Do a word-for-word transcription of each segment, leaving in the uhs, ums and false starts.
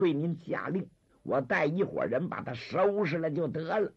对您下令，我带一伙人把他收拾了就得了。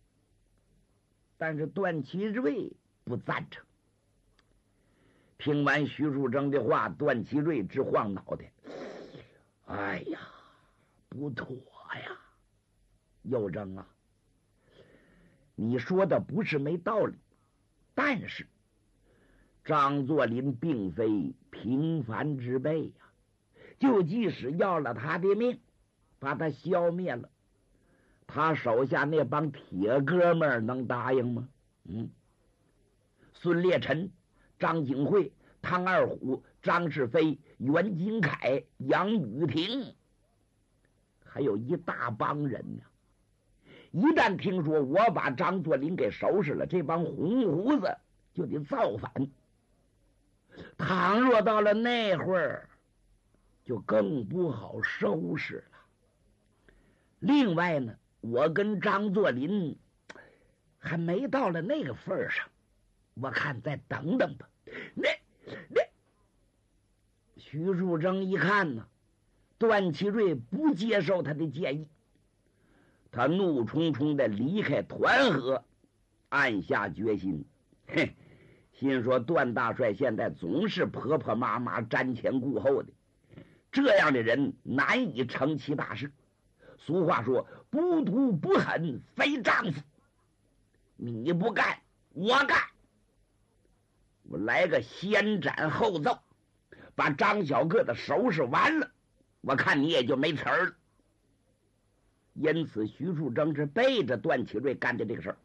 但是段祺瑞不赞成。听完徐树铮的话，段祺瑞直晃脑袋。哎呀，不妥呀，右铮啊，你说的不是没道理，但是张作霖并非平凡之辈呀，就即使要了他的命，把他消灭了，他手下那帮铁哥们儿能答应吗？嗯，孙烈臣、张景惠、汤二虎、张世飞、袁金凯、杨雨婷，还有一大帮人呢。一旦听说我把张作霖给收拾了，这帮红胡子就得造反。倘若到了那会儿，就更不好收拾了。另外呢，我跟张作霖还没到了那个份上，我看再等等吧。那那徐树铮一看呢，段祺瑞不接受他的建议，他怒冲冲的离开团河，暗下决心。嘿，心说段大帅现在总是婆婆妈妈瞻前顾后的，这样的人难以成其大事。俗话说，不毒不狠非丈夫，你不干我干，我来个先斩后奏，把张小个子收拾完了，我看你也就没词儿了。因此徐树铮是背着段祺瑞干的这个事儿，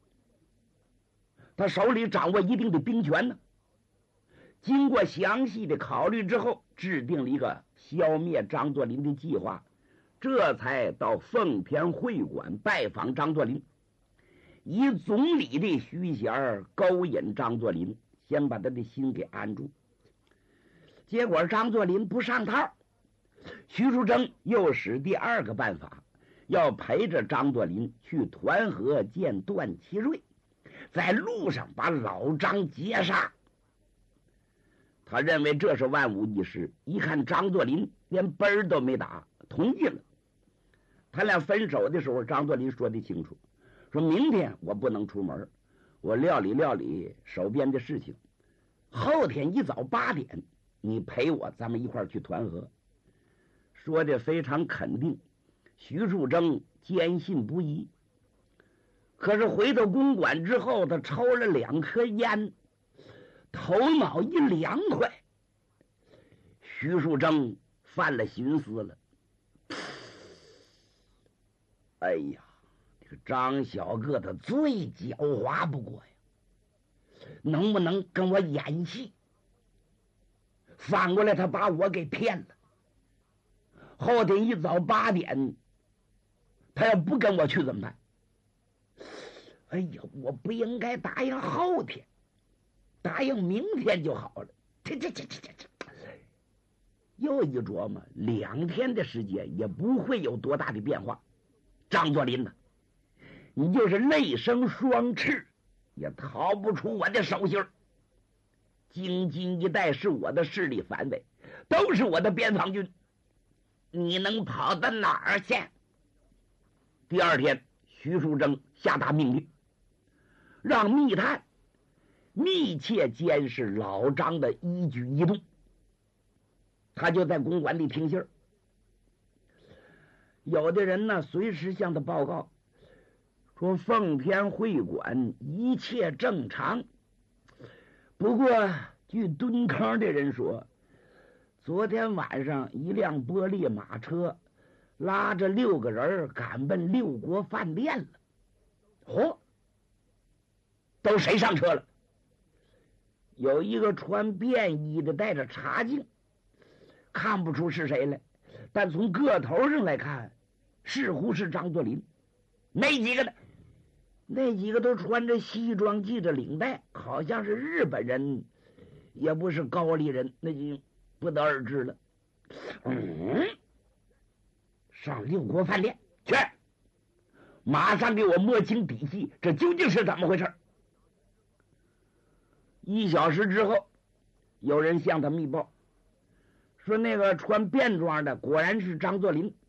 他手里掌握一定的兵权呢。经过详细的考虑之后，制定了一个消灭张作霖的计划，这才到奉天会馆拜访张作霖，以总理的虚衔勾引张作霖，先把他的心给安住。结果张作霖不上套，徐树铮又使第二个办法，要陪着张作霖去团河见段祺瑞，在路上把老张截杀。他认为这是万无一失，一看张作霖连奔儿都没打，同意了。他俩分手的时候，张作霖说得清楚，说明天我不能出门，我料理料理手边的事情，后天一早八点你陪我，咱们一块儿去团河。说的非常肯定，徐树铮坚信不疑。可是回到公馆之后，他抽了两颗烟，头脑一凉快。徐树铮犯了寻思了，哎呀，这个张小个子最狡猾不过呀，能不能跟我演戏？反过来他把我给骗了。后天一早八点，他要不跟我去怎么办？哎呀，我不应该答应后天，答应明天就好了。这这这这这这，又一琢磨，两天的时间也不会有多大的变化。张作霖呢，你就是内生双翅，也逃不出我的手心。京津一带是我的势力范围，都是我的边防军，你能跑到哪儿去？第二天，徐树铮下达命令，让密探密切监视老张的一举一动。他就在公馆里听信儿，有的人呢随时向他报告说奉天会馆一切正常。不过据蹲坑的人说，昨天晚上一辆玻璃马车拉着六个人赶奔六国饭店了。嚯、哦，都谁上车了？有一个穿便衣的带着茶镜，看不出是谁来，但从个头上来看似乎是张作霖。那几个呢？那几个都穿着西装，系着领带，好像是日本人，也不是高丽人，那就不得而知了。嗯，上六国饭店去，马上给我摸清底细，这究竟是怎么回事？一小时之后，有人向他密报说那个穿便装的果然是张作霖。